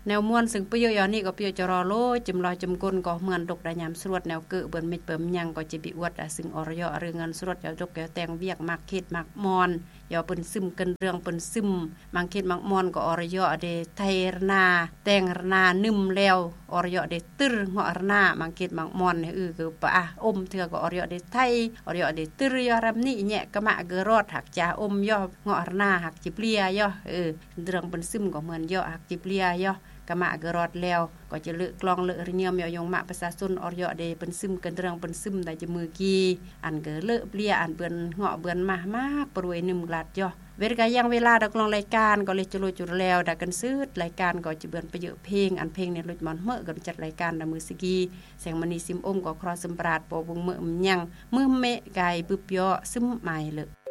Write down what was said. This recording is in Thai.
แนวม่วนซึ่งประโยชน์นี้ก็ประโยชน์จะรอโลจำลอยจำกลก็เหมือนดกได้ยามสรวดแนวเกิดเบิ่นมิดเบิ่มยังก็จะบิอวดซึ่งอรยหรือเงินสรวดยาวดกแก้วแต่งเวียกมักเขตมักมอนยาวเปิ้นซึมกันเรื่องเปิ้นซึมมังเขตมักมอนก็อรยเดไทรนาแต่งรนานึ่มแล้วอรยเดตึรเหาะรนามังเขตมักมอนคือปะอมเถือก็อรยเดไทอรยเดตึรยอรำนี่แหะกะมะเกรอดหักจาอมย่อเหาะรนาหักจิเปลียย่อเรื่องเปิ้นซึมก็เหมือนย่อหักจิเปลียย่อกะมะเกรอดแล้วก็จะเลือกกลองเลือกเรียมยองมะประชาชนอรยเดเปิ้นซึมกันเรื่องเปิ้นซึมได้จะมือกีอันเกเลเปลียอันเปิ้นเหาะเบิ่นมาปรวยนึมกลาดย่อเวลายังเวลาดอกลองรายการก็เลยจะลุยจุดแล้วดักกันซื้อรายการก็จะเบิ่นไปเยอะเพลงอันเพลงเนี่ยลุยมันเมื่อก็จัดรายการดมือสกีแสงมณีซิมอมก็ครอสมปราดปอบุงเมื่อยังมือเมะไก่บึบย่อซึมหมายเลย